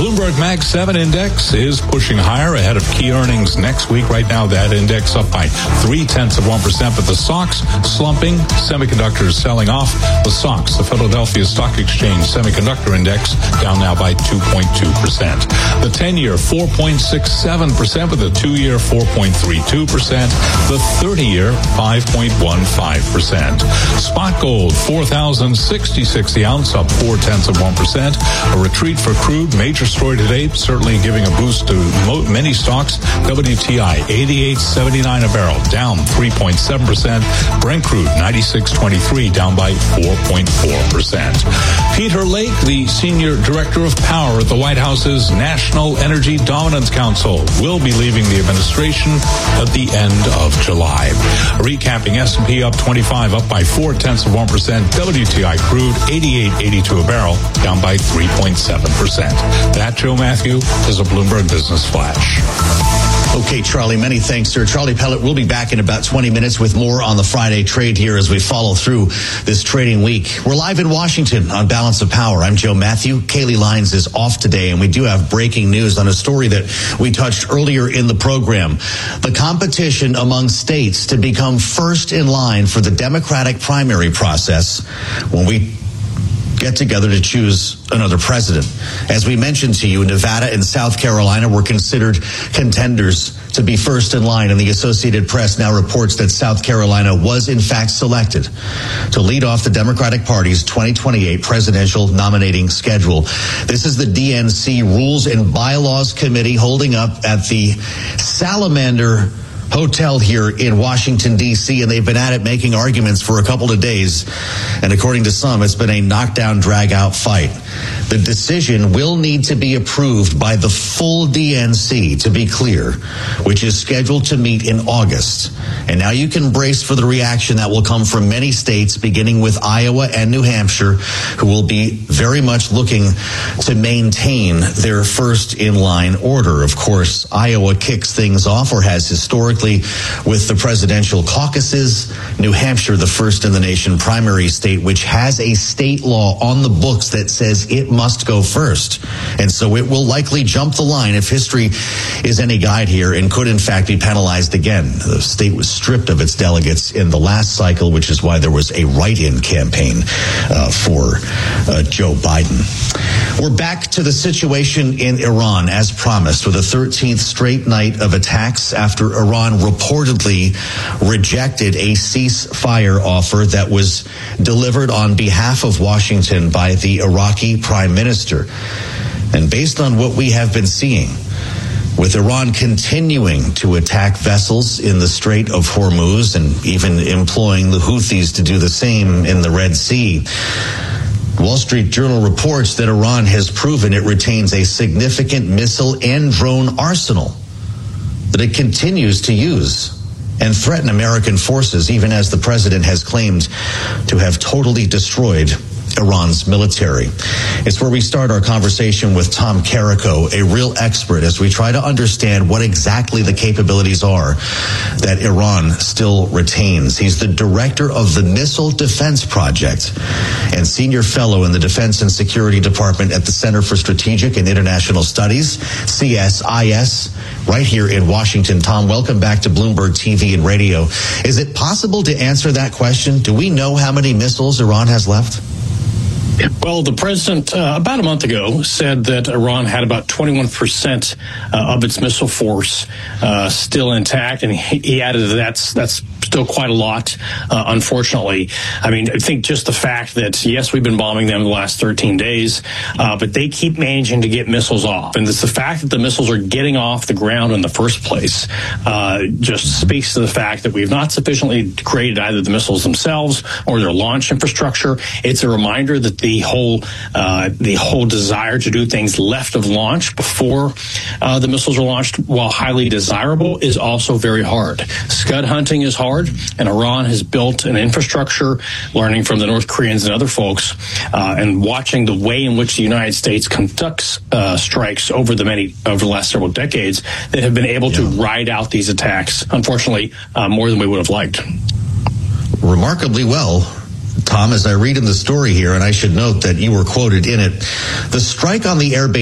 Bloomberg Mag 7 index is pushing higher ahead of key earnings next week. Right now, that index up by 0.3%, but the SOX slumping, semiconductors selling off. The SOX, the Philadelphia Stock Exchange Semiconductor Index, down now by 2.2%. The 10-year 4.67%, with the 2-year 4.32%. The 30-year 5.15%. Spot gold 4,066 the ounce, up 0.4%. A retreat for crude, major story today, certainly giving a boost to many stocks. WTI 88.79 a barrel, down 3.7%. Brent crude 96.23, down by 4.4%. Peter Lake, the senior director of power at the White House's National Energy Dominance Council, will be leaving the administration at the end of July. Recapping, S&P up 25, up by 0.4%. WTI crude 88.82 a barrel, down by 3.7%. That, Joe Matthew, is a Bloomberg Business Flash. Okay, Charlie, many thanks, sir. Charlie Pellet will be back in about 20 minutes with more on the Friday trade here as we follow through this trading week. We're live in Washington on Balance of Power. I'm Joe Matthew. Kaylee Lyons is off today, and we do have breaking news on a story that we touched earlier in the program. The competition among states to become first in line for the Democratic primary process when we get together to choose another president. As we mentioned to you, Nevada and South Carolina were considered contenders to be first in line, and the Associated Press now reports that South Carolina was in fact selected to lead off the Democratic Party's 2028 presidential nominating schedule. This is the DNC Rules and Bylaws Committee holding up at the Salamander Hotel here in Washington, D.C., and they've been at it making arguments for a couple of days. And according to some, it's been a knockdown, drag-out fight. The decision will need to be approved by the full DNC, to be clear, which is scheduled to meet in August. And now you can brace for the reaction that will come from many states, beginning with Iowa and New Hampshire, who will be very much looking to maintain their first-in-line order. Of course, Iowa kicks things off, or has historically, with the presidential caucuses. New Hampshire, the first in the nation primary state, which has a state law on the books that says it must go first. And so it will likely jump the line if history is any guide here, and could in fact be penalized again. The state was stripped of its delegates in the last cycle, which is why there was a write-in campaign for Joe Biden. We're back to the situation in Iran, as promised, with a 13th straight night of attacks after Iran reportedly rejected a ceasefire offer that was delivered on behalf of Washington by the Iraqi Prime Minister. And based on what we have been seeing, with Iran continuing to attack vessels in the Strait of Hormuz and even employing the Houthis to do the same in the Red Sea, Wall Street Journal reports that Iran has proven it retains a significant missile and drone arsenal that it continues to use and threaten American forces, even as the president has claimed to have totally destroyed Iran's military. It's where we start our conversation with Tom Carrico, a real expert, as we try to understand what exactly the capabilities are that Iran still retains. He's the director of the Missile Defense Project and senior fellow in the Defense and Security Department at the Center for Strategic and International Studies, CSIS, right here in Washington. Tom, welcome back to Bloomberg TV and Radio. Is it possible to answer that question? Do we know how many missiles Iran has left? Well, the president about a month ago said that Iran had about 21% of its missile force still intact, and he added that's still quite a lot, unfortunately. I mean, I think just the fact that, yes, we've been bombing them the last 13 days, but they keep managing to get missiles off. And it's the fact that the missiles are getting off the ground in the first place just speaks to the fact that we've not sufficiently degraded either the missiles themselves or their launch infrastructure. It's a reminder that the whole desire to do things left of launch before the missiles are launched, while highly desirable, is also very hard. Scud hunting is hard, and Iran has built an infrastructure, learning from the North Koreans and other folks, and watching the way in which the United States conducts strikes over the last several decades, that have been able to ride out these attacks, unfortunately, more than we would have liked. Remarkably well, Tom, as I read in the story here, and I should note that you were quoted in it, the strike on the airbase